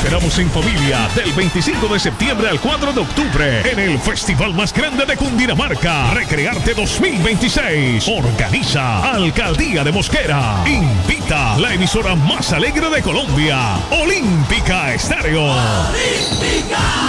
esperamos en familia del 25 de septiembre al 4 de octubre en el festival más grande de Cundinamarca, Recrearte 2026. Organiza Alcaldía de Mosquera. Invita la emisora más alegre de Colombia, Olímpica Estéreo. ¡Olímpica!